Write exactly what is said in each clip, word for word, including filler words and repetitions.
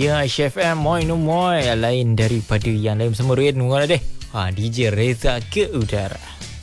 Ya, Chef M, moi no moi. Lain daripada yang lain bersama Rin. Mula deh. Ha, D J Reza ke udara.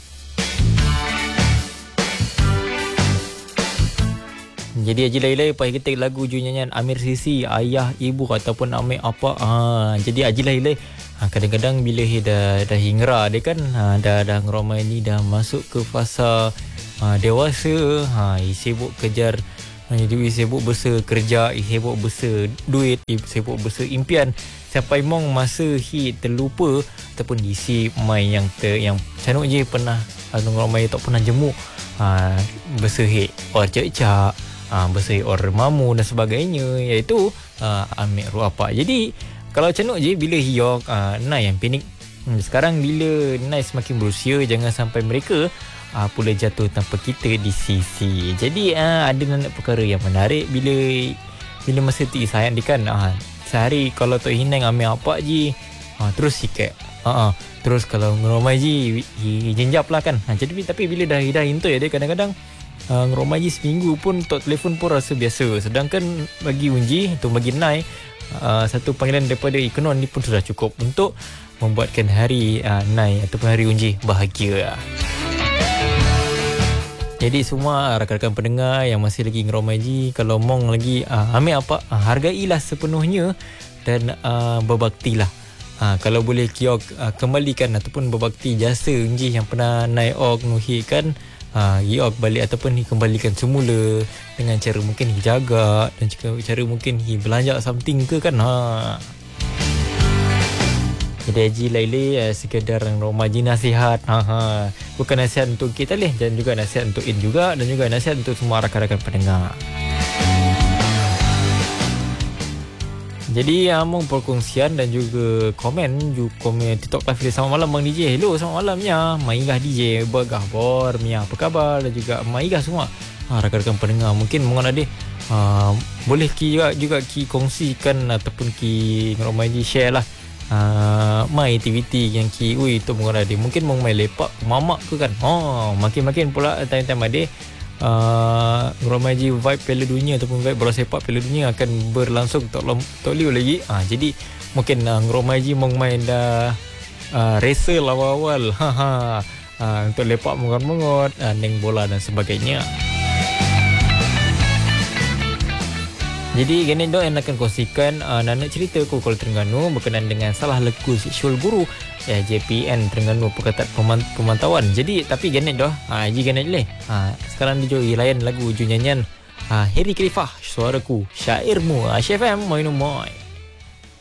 Jadi Haji Lailai payah ketik lagu ju nyanyian Amir Sisi, ayah, ibu ataupun Amir apa. Ha, jadi Haji Lailai ha, kadang-kadang bila dia dah, dah hingra dia kan, ha, dah, dah ngeromai ni dah masuk ke fasa ha, dewasa. Ha, sibuk kejar. Jadi sibuk besar kerja, sibuk besar duit, sibuk besar impian. Sampai mong masa hi terlupa ataupun isi mai yang ter, yang canuk je pernah anu ramai tak pernah jemuk. Ha, besar hi or cak-cak, ha, besar or mamu dan sebagainya, iaitu ha, ambil ruapa. Jadi kalau canuk je bila hiok ha, nai yang panik. Hmm, sekarang bila nai semakin berusia, jangan sampai mereka Uh, pula jatuh tanpa kita di sisi. Jadi uh, ada nak perkara yang menarik bila bila masa tu sayang dia kan, uh, sehari kalau Tok Hinang ambil apa je, uh, terus sikat. Uh, uh, terus kalau ngeromai je jenjap lah kan. Uh, jadi tapi bila dah dah hintoi dia kadang-kadang uh, ngeromai je seminggu pun Tok telefon pun rasa biasa. Sedangkan bagi Unji tu bagi Nai, uh, satu panggilan daripada Ikonon ni pun sudah cukup untuk membuatkan hari uh, Nai ataupun hari Unji bahagia. Jadi semua rakan-rakan pendengar yang masih lagi ngeromai ji, kalau mong lagi uh, ambil apa, uh, hargailah sepenuhnya dan uh, berbaktilah. Uh, kalau boleh kiok uh, kembalikan ataupun berbakti jasa unji yang pernah naik ok nuhikan, uh, giok balik ataupun kembalikan semula dengan cara mungkin jaga dan juga cara mungkin belanja something ke kan. Ha. Jadi Haji Lailai uh, sekadar romaji nasihat. Ha ha. Bukan nasihat untuk kita leh, dan juga nasihat untuk In juga, dan juga nasihat untuk semua rakan-rakan pendengar. Jadi among perkongsian dan juga komen ju komen TikTok live dia. Selamat malam Bang D J. Hello, selamat malamnya. Maigah D J, Bagah Bor, Mia apa khabar, dan juga Maigah semua. Ha, rakan-rakan pendengar mungkin mengenal dia. Uh, boleh ki juga juga ki kongsikan ataupun ki ngeromaji share lah. Uh, mai aktiviti yang ki ui tu mengora dia mungkin mau mai lepak mamak ke kan. Oh, makin-makin pula time-time ada uh, Ngeromaji vibe Piala Dunia ataupun vibe bola sepak Piala Dunia akan berlangsung tak tak liu lagi. Ah, jadi mungkin uh, Ngeromaji mau main dah uh, racer awal-awal. Ha ha. Uh, untuk lepak mengot-mengot, uh, neng bola dan sebagainya. Jadi gini dok yang akan kongsikan uh, nak cerita ku kalau Terengganu berkenaan dengan salah laku seksual guru ya, J P N Terengganu Perkataan Pemantauan. Jadi tapi gini dok, ha ji gini je leh. Ha, sekarang dia joi layan lagu ju nyanyian uh, Harry Khalifah, Suaraku Syairmu, uh, Chef M, moi no moi.